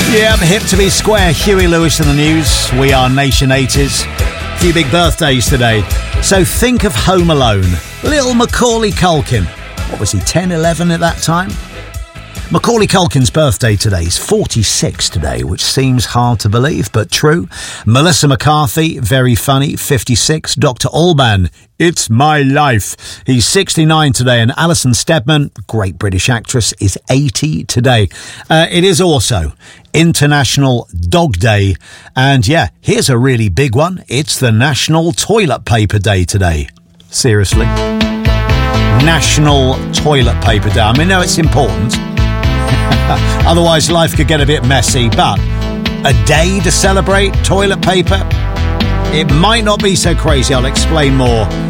Yeah, I'm hip to be square. Huey Lewis in the news. We are Nation 80s. A few big birthdays today. So think of Home Alone. Little Macaulay Culkin. What was he, 10, 11 at that time? Macaulay Culkin's birthday today. He's 46 today, which seems hard to believe, but true. Melissa McCarthy, very funny, 56. Dr. Alban, it's my life. He's 69 today. And Alison Steadman, great British actress, is 80 today. It is also International Dog Day. And yeah, here's a really big one. It's the National Toilet Paper Day today. Seriously. National Toilet Paper Day. I mean, no, it's important. Otherwise, life could get a bit messy. But a day to celebrate toilet paper, it might not be so crazy. I'll explain more